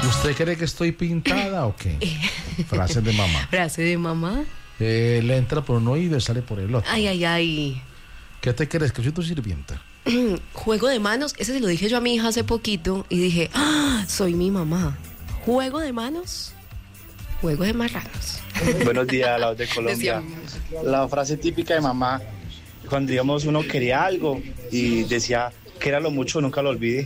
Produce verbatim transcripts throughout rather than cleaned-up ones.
¿Usted cree que estoy pintada o qué? Frase de mamá. Frase de mamá. Eh, le entra por un oído y sale por el otro. Ay, ay, ay. ¿Qué te crees? Que soy tu sirvienta. Juego de manos, ese se lo dije yo a mi hija hace poquito y dije, ¡ah! Soy mi mamá. Juego de manos, juego de marranos. Buenos días, la voz de Colombia. La frase típica de mamá, cuando digamos uno quería algo y decía que era lo mucho, nunca lo olvide.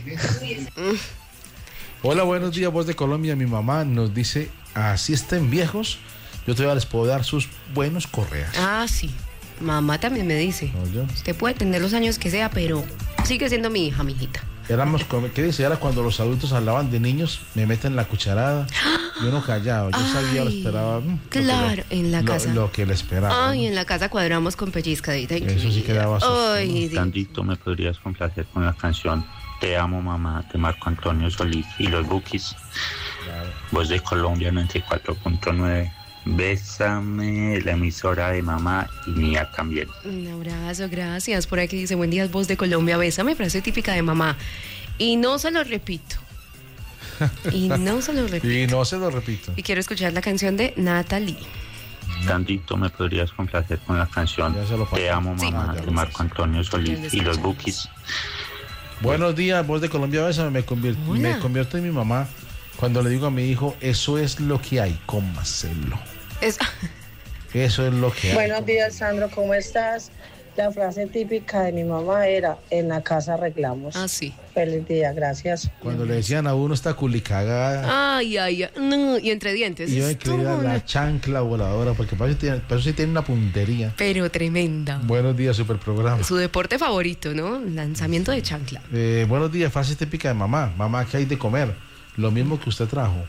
Hola, buenos días, voz de Colombia. Mi mamá nos dice, así estén viejos, yo todavía les puedo dar sus buenos correas. Ah, sí. Mamá también me dice, ¿Oye? Usted puede tener los años que sea, pero sigue siendo mi hija, mi hijita. Éramos, ¿qué dice? Ahora cuando los adultos hablaban de niños, me meten la cucharada. Yo no callaba, yo Ay, sabía, lo esperaba. Lo claro, lo, en la lo, casa. Lo que le esperaba. Ay, ¿no? en la casa cuadramos con pellizcadita. Eso sí quedaba susto. Ay, ¿no? Sandrito, ¿me podrías complacer con la canción Te amo, mamá, de Marco Antonio Solís y los Bukis? Claro. Voz de Colombia noventa y cuatro punto nueve. Bésame, la emisora de mamá y mía también. Un abrazo, gracias. Por aquí dice, buen día, voz de Colombia, bésame, frase típica de mamá. Y no se lo repito. Y no se lo repito. Y no se lo repito. Y quiero escuchar la canción de Natalie. Sandrito, ¿me podrías complacer con la canción Te amo, mamá, Sí. de Marco Antonio Solís y los Bukis? Buenos días, voz de Colombia, bésame. Me convierto, me convierto en mi mamá cuando le digo a mi hijo, eso es lo que hay, cómaselo. Es... Eso es lo que hay. Buenos días, Sandro, ¿cómo estás? La frase típica de mi mamá era, en la casa arreglamos. Ah, sí. Feliz día, gracias. Cuando le decían a uno esta culicagada. Ay, ay, ay. No, y entre dientes. Y yo Es incluía todo la una- chancla voladora, porque para eso, tiene, para eso sí tiene una puntería. Pero tremenda. Buenos días, super programa. Su deporte favorito, ¿no? Lanzamiento de chancla. Eh, buenos días, frase típica de mamá. Mamá, ¿qué hay de comer? Lo mismo que usted trajo.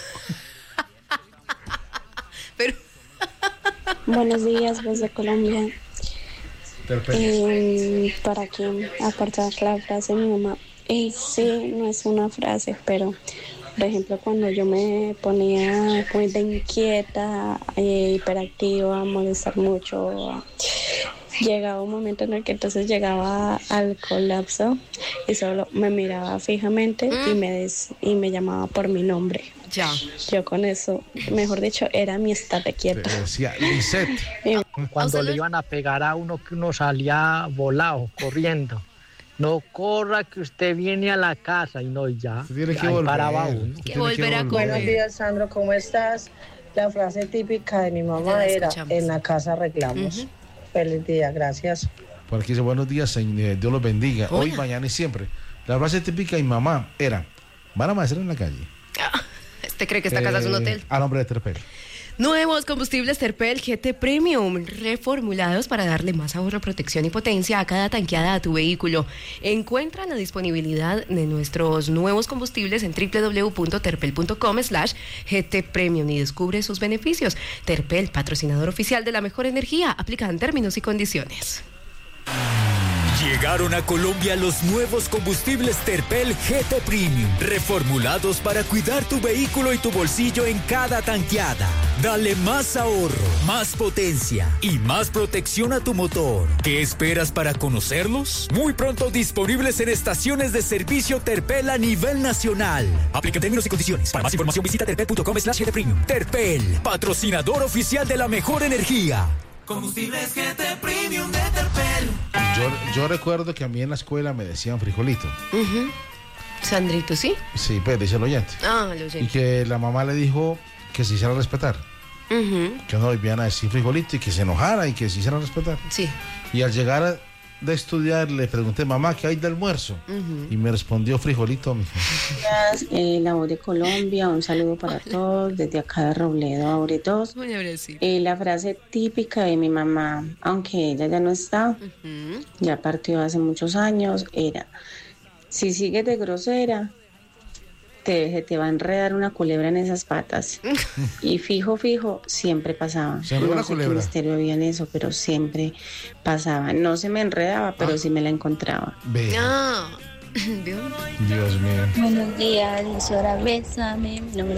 Pero... Buenos días, voz de Colombia. Eh, para que aportar la frase de mi mamá, eh, sí, no es una frase, pero por ejemplo cuando yo me ponía muy de inquieta, eh, hiperactiva, a molestar mucho, llegaba un momento en el que entonces llegaba al colapso y solo me miraba fijamente y me des, y me llamaba por mi nombre. Ya. Yo con eso, mejor dicho, era mi estate quieta. Decía Lisette. Cuando le iban a pegar a uno, que uno salía volado, corriendo. No corra que usted viene a la casa y no ya. Tiene que ahí volver. paraba uno. Que volver a comer. Buenos días, Sandro, ¿cómo estás? La frase típica de mi Ya mamá la era, escuchamos. en la casa arreglamos. Ujú. Feliz día, gracias. Por aquí dice, buenos días, señor, Dios los bendiga. Hola. Hoy, mañana y siempre. La frase típica de mi mamá era, van a amanecer en la calle. ¿Usted cree que esta casa es un Eh, hotel? A nombre de Terpel. Nuevos combustibles Terpel G T Premium, reformulados para darle más ahorro, protección y potencia a cada tanqueada de tu vehículo. Encuentra la disponibilidad de nuestros nuevos combustibles en doble u doble u doble u punto terpel punto com slash G T Premium y descubre sus beneficios. Terpel, patrocinador oficial de la mejor energía, aplican términos y condiciones. Llegaron a Colombia los nuevos combustibles Terpel G T Premium, reformulados para cuidar tu vehículo y tu bolsillo en cada tanqueada. Dale más ahorro, más potencia y más protección a tu motor. ¿Qué esperas para conocerlos? Muy pronto disponibles en estaciones de servicio Terpel a nivel nacional. Aplica términos y condiciones. Para más información visita terpel punto com slash G T Premium. Terpel, patrocinador oficial de la mejor energía. Combustibles G T Premium de Terpel. Yo, yo recuerdo que a mí en la escuela me decían frijolito. Uh-huh. Sandrito, ¿sí? Sí, pues dice el oyente. Ah, lo Y sé. que la mamá le dijo que se hiciera respetar. Uh-huh. Que no volvían a decir frijolito y que se enojara y que se hiciera respetar. Sí. Y al llegar a- de estudiar le pregunté, mamá, ¿qué hay de almuerzo? Uh-huh. Y me respondió frijolito, mijo. Eh, la voz de Colombia, un saludo para todos, desde acá de Robledo, Aure dos. Muy abracito. Eh, la frase típica de mi mamá, aunque ella ya no está, Uh-huh. ya partió hace muchos años, era, si sigues de grosera, te, se te va a enredar una culebra en esas patas. Y fijo, fijo, siempre pasaba. ¿Se enredó No la sé qué culebra? misterio había en eso, pero siempre pasaba. No se me enredaba, pero Ah. sí me la encontraba. Ve, Ah, ¿vio? Dios mío. Buenos días, emisora Bésame. Mi nombre